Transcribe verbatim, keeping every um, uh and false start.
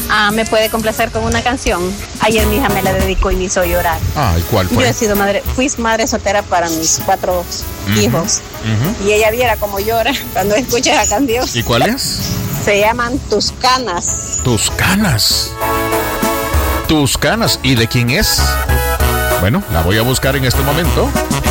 Ah, me puede complacer con una canción. Ayer mi hija me la dedicó y me hizo llorar. Ah, ¿y cuál fue? Yo he sido madre, fui madre soltera para mis cuatro uh-huh. hijos. Uh-huh. Y ella viera cómo llora cuando escucha esa canción. ¿Y cuál es? Se llaman Tus Canas. Tus Canas. Tus Canas. ¿Y de quién es? Bueno, la voy a buscar en este momento.